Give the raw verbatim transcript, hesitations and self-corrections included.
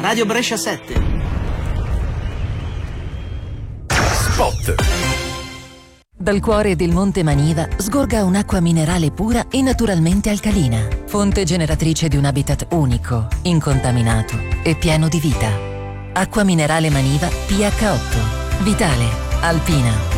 Radio Brescia sette. Spot. Dal cuore del Monte Maniva sgorga un'acqua minerale pura e naturalmente alcalina, fonte generatrice di un habitat unico, incontaminato e pieno di vita. Acqua minerale Maniva P H otto, vitale, alpina.